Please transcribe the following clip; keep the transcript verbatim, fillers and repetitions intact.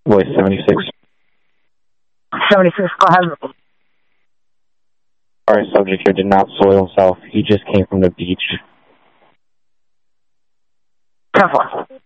Voice seventy-six. seventy-six, go ahead. Our subject here did not soil himself. He just came from the beach. ten four.